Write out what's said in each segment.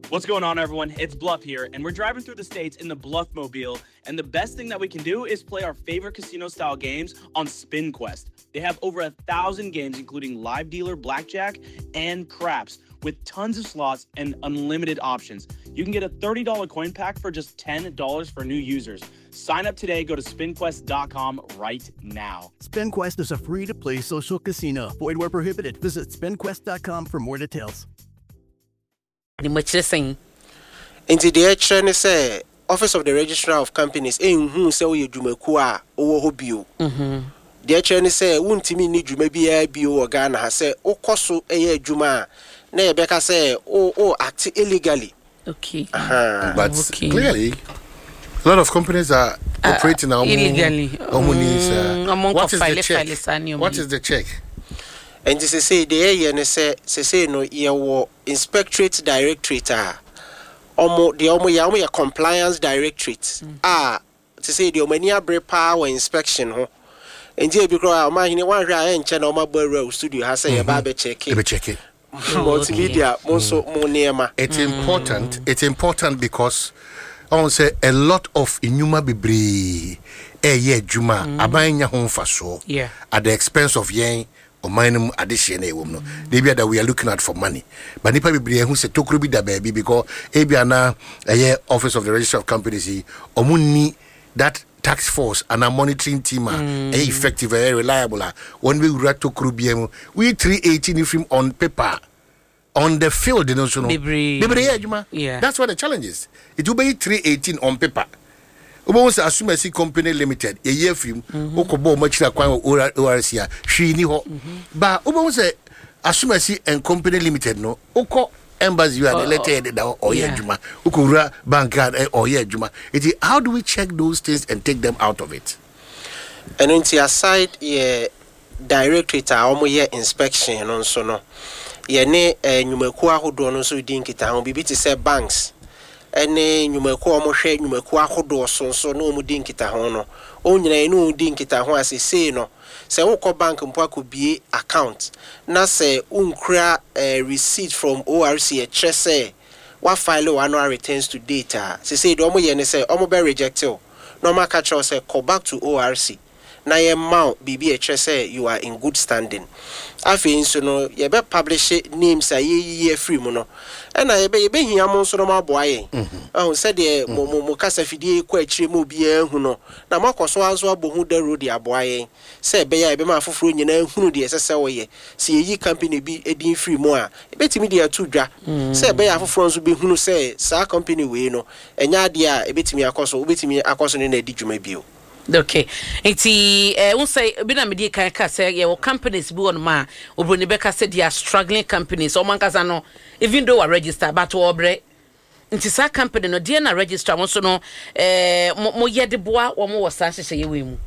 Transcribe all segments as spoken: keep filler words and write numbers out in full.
What's going on, everyone? It's Bluff here, and we're driving through the states in the Bluffmobile, and the best thing that we can do is play our favorite casino-style games on SpinQuest. They have over a thousand games, including live dealer, blackjack, and craps, with tons of slots and unlimited options. You can get a thirty dollars coin pack for just ten dollars for new users. Sign up today. Go to spin quest dot com right now. SpinQuest is a free-to-play social casino. Void where prohibited. Visit spin quest dot com for more details. The much saying. Into the action say Office of the Registrar of Companies. Eh, who say we do mekua owo hobio. Mhm. The action say wuntimi ni dwuma bia bio organ ha say okoso eye dwuma na ye beka say o o act illegally. Okay. Uh-huh. But okay. Clearly a lot of companies are uh, operating uh, illegally. Mm, uh, what is the check? What is the check? And this say the area say say no ye wo inspectorate directorate ah omo the omo ya omo ya compliance directorate mm. ah to say the omania bre power inspection ho and je bi kro ma hine wan hwe a enche na omo gba studio ha say ye ba be check it be check it multimedia monso mo nema. It's important it's important because I want to say a lot of inuma bebre eh ye juma abanya ho mfaso yeah at the expense of yen or minimum addition e wom no they be that we are looking at for money but nipa bebre hu se tokru bi da baby because e bia na eh Office of the Registrar of Companies omunni that tax force and a monitoring team mm. eh effective eh reliable when we write tokru bi we three eighteen if on paper on the field, you know, so no. Yeah. That's what the challenge is. It will be three eighteen on paper. Almost assume as company limited, a year film, Okobo much like O R C, she knew. But almost assume as and company limited, no, Oko embassy, you are elected or Yajuma, Ukura Bankard or Yajuma. It is how do we check those things and take them out of it? And on the side, yeah, directorate, our year inspection, and so no. Yene nyumeku ahodo no so din kita ho bibi ti say banks ene nyumeku omo hwe nyumeku ahodo so so no mu din kita ho no onyina enu din kita ho asese no se wokọ bank mpo akobie account na se unkra receipt from O R C e chese wa file one annual returns to data se say do omo ye ne say omo be reject o no ma catch us say call back to O R C na ye mount bibi e chese you are in good standing. Afi nso no ye be publish names a ye ye free mu no and na ye be ye be hia mo nso no ma boa ye ah said de mo mo kasa fidie kwa akire mu bia hu no na makoso azo abohu da road aboa ye say be ya be ma foforo nyina hunu de sese wo ye se ye yi company bi edin free mu a e betimi de atu dwa say be ya foforo nso be hunu say sa company we no enya de a e betimi akoso betimi akoso ne na di dwuma bio. Okay. Iti eh uh, say bina medi kan ka say your companies be on ma obroni beka say they are struggling companies o man kasa no even though are register but obre nti sa company no dey na register mo so no eh mo ye de boa wo mo wosa hye ye we mu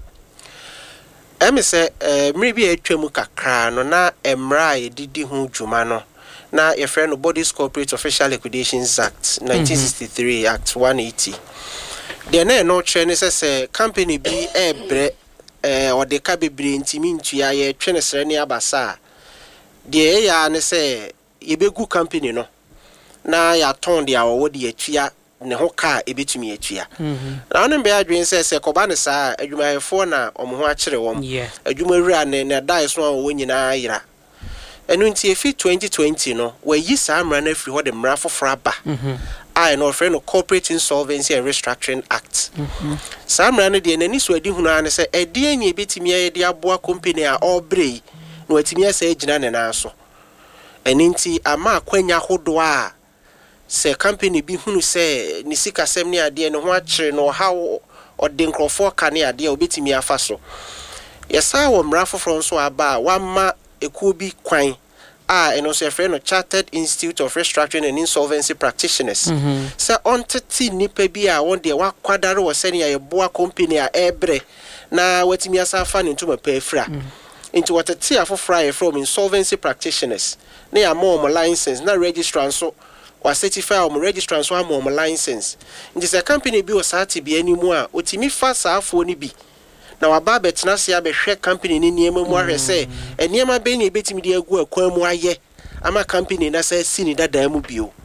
emi say eh mri bi atwam kakra no na emra ye didi hu dwuma no na your friend no Bodies Corporate Official Liquidations Act nineteen sixty-three mm-hmm. Act one eighty. The na no trend say company bi ebre eh or the ka bebre ntimi ntua ye twene sere ne abasa de ya ne say ye begu company no na ya ton de awo de atua ne ho ka ebetumi atua na no be adwen say say koba ne saa adwumayefo na omo ho akere wom adwumawura ne na dai so a wo nyina yira enu nti efi twenty twenty no we yi saa mra na afiri ho de mra foforo aba I know friend of Corporate Insolvency and Restructuring Act. Some ran the nani so edi hunu an say e de anya betimi e de aboa company a obrey no atimi asa agina ne na so. Eninti ama akwanya hodo a say company bi hunu say ni sika sem ne ade ne ho akire no ha o de nkrofo ka ne ade obetimi afa so. Yesa wo mra foforo so aba wa ma eku bi kwan ah and also a friend of Chartered Institute of Restructuring and Insolvency Practitioners. Mm-hmm. So on thirty nipa bi a one day wa kwadaro was sending a boa company a ebre na wetimi asa fan into my pay fra into what a tier for fry from insolvency practitioners. They are more license na registrar so or certify or registrar so more license. In this a company bi was hati bi anymore otimi fa sa afo ni bi. Now aba betna se abehwe company ni niema mu ahwe se eniema be ni betimi de agu akwan mu aye ama company na say sini dada mu bio